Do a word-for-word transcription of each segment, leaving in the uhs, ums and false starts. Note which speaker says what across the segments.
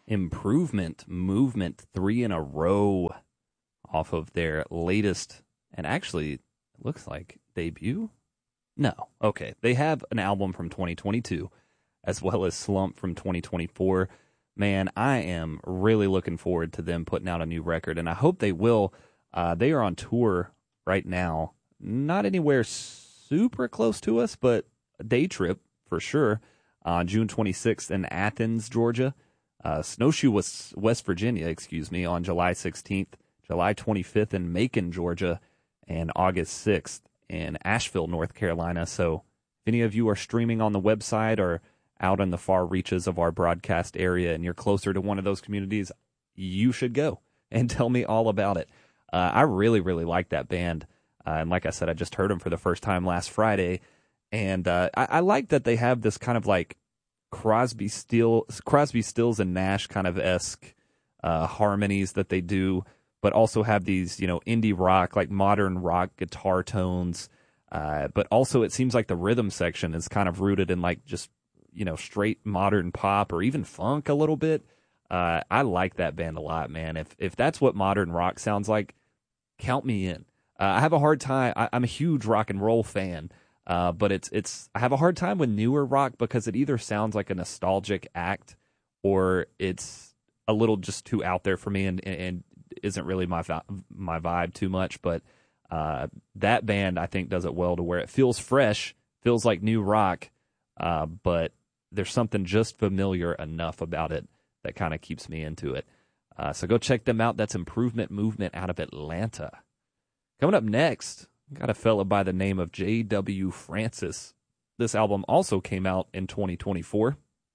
Speaker 1: Improvement Movement, three in a row off of their latest, and actually, it looks like debut? No. Okay. They have an album from twenty twenty-two, as well as Slump from twenty twenty-four. Man, I am really looking forward to them putting out a new record, and I hope they will. Uh, they are on tour right now. Not anywhere super close to us, but a day trip for sure. On June twenty-sixth in Athens, Georgia. Uh, Snowshoe, West Virginia, excuse me, on July sixteenth. July twenty-fifth in Macon, Georgia. And August sixth in Asheville, North Carolina. So if any of you are streaming on the website or out in the far reaches of our broadcast area and you're closer to one of those communities, you should go and tell me all about it. Uh, I really, really like that band. Uh, and like I said, I just heard them for the first time last Friday. And uh, I, I like that they have this kind of like Crosby, Still, Crosby, Stills, and Nash kind of esque uh, harmonies that they do, but also have these, you know, indie rock, like modern rock guitar tones. Uh, but also it seems like the rhythm section is kind of rooted in like just, you know, straight modern pop or even funk a little bit. Uh, I like that band a lot, man. If if that's what modern rock sounds like, count me in. Uh, I have a hard time. I, I'm a huge rock and roll fan, uh, but it's it's. I have a hard time with newer rock because it either sounds like a nostalgic act or it's a little just too out there for me and and isn't really my my vibe too much. But uh, that band, I think, does it well to where it feels fresh, feels like new rock, uh, but there's something just familiar enough about it that kind of keeps me into it. Uh, so go check them out. That's Improvement Movement out of Atlanta. Coming up next, got a fella by the name of J W Francis. This album also came out in twenty twenty-four,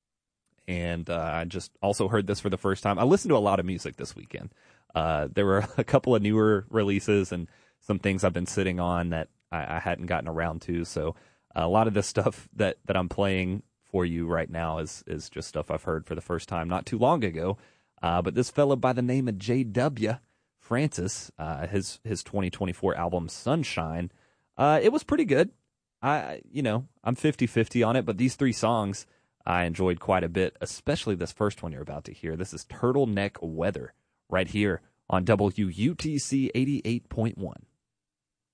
Speaker 1: and uh, I just also heard this for the first time. I listened to a lot of music this weekend. Uh, there were a couple of newer releases and some things I've been sitting on that I, I hadn't gotten around to. So a lot of the stuff that, that I'm playing for you right now is is just stuff I've heard for the first time not too long ago. Uh, but this fella by the name of J W Francis, uh, his his twenty twenty-four album Sunshine, uh, it was pretty good. I you know I'm fifty-fifty on it, but these three songs I enjoyed quite a bit, especially this first one you're about to hear. This is Turtleneck Weather right here on W U T C eighty-eight point one.